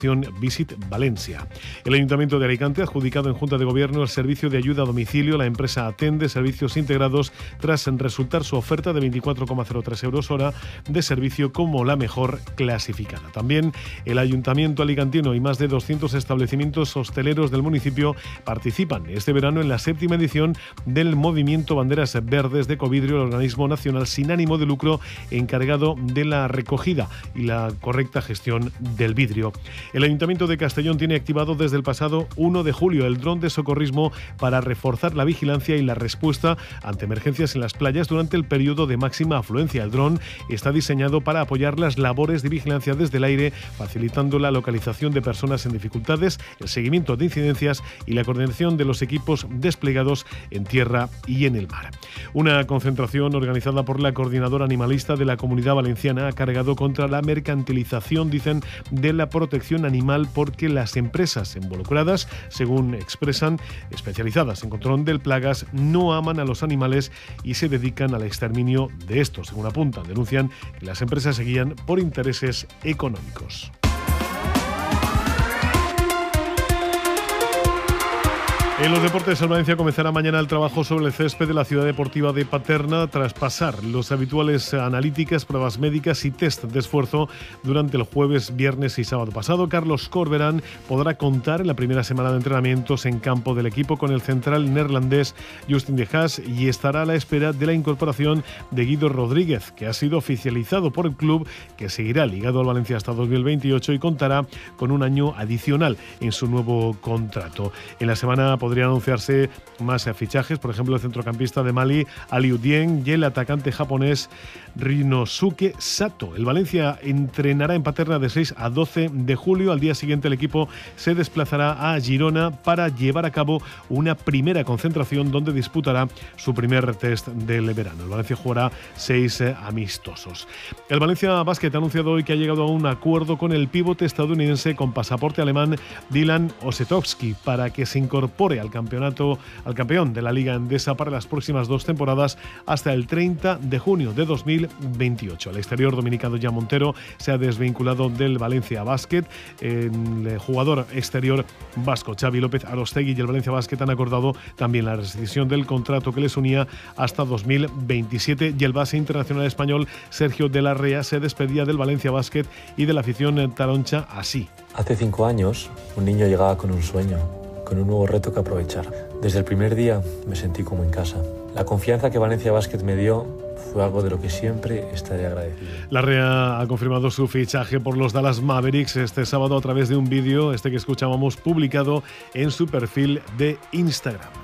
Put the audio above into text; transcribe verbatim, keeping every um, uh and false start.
Visit Valencia. El Ayuntamiento de Alicante ha adjudicado en Junta de Gobierno el servicio de ayuda a domicilio. La empresa Atende Servicios Integrados tras resultar su oferta de veinticuatro coma cero tres euros hora de servicio como la mejor clasificada. También el Ayuntamiento alicantino y más de doscientos establecimientos hosteleros del municipio participan este verano en la séptima edición del Movimiento Banderas Verdes de Ecovidrio, el organismo nacional sin ánimo de lucro encargado de la recogida y la correcta gestión del vidrio. El Ayuntamiento de Castellón tiene activado desde el pasado primero de julio el dron de socorrismo para reforzar la vigilancia y la respuesta ante emergencias en las playas durante el periodo de máxima afluencia. El dron está diseñado para apoyar las labores de vigilancia desde el aire, facilitando la localización de personas en dificultades, el seguimiento de incidencias y la coordinación de los equipos desplegados en tierra y en el mar. Una concentración organizada por la Coordinadora Animalista de la Comunidad Valenciana ha cargado contra la mercantilización, dicen, de la protección animal, porque las empresas involucradas, según expresan, especializadas en control de plagas, no aman a los animales y se dedican al exterminio de estos. Según apuntan, denuncian que las empresas se guían por intereses económicos. En los deportes, el Valencia comenzará mañana el trabajo sobre el césped de la Ciudad Deportiva de Paterna tras pasar los habituales analíticas, pruebas médicas y test de esfuerzo durante el jueves, viernes y sábado pasado. Carlos Corberán podrá contar en la primera semana de entrenamientos en campo del equipo con el central neerlandés Justin de Haas y estará a la espera de la incorporación de Guido Rodríguez, que ha sido oficializado por el club, que seguirá ligado al Valencia hasta dos mil veintiocho y contará con un año adicional en su nuevo contrato. En la semana podrían anunciarse más fichajes, por ejemplo el centrocampista de Mali Aliou Dieng y el atacante japonés Rinosuke Sato. El Valencia entrenará en Paterna de seis a doce de julio. Al día siguiente el equipo se desplazará a Girona para llevar a cabo una primera concentración donde disputará su primer test del verano. El Valencia jugará seis amistosos. El Valencia Basket ha anunciado hoy que ha llegado a un acuerdo con el pívot estadounidense con pasaporte alemán Dylan Osetowski para que se incorpore al campeonato, al campeón de la Liga Endesa para las próximas dos temporadas hasta el treinta de junio de dos mil veintiocho. El exterior dominicano Jan Montero se ha desvinculado del Valencia Basket. El jugador exterior vasco Xavi López Arostegui y el Valencia Basket han acordado también la rescisión del contrato que les unía hasta dos mil veintisiete, y el base internacional español Sergio de la Rea se despedía del Valencia Basket y de la afición taroncha así. Hace cinco años, un niño llegaba con un sueño, con un nuevo reto que aprovechar. Desde el primer día me sentí como en casa. La confianza que Valencia Basket me dio fue algo de lo que siempre estaré agradecido. La Rea ha confirmado su fichaje por los Dallas Mavericks este sábado a través de un vídeo, este que escuchábamos, publicado en su perfil de Instagram.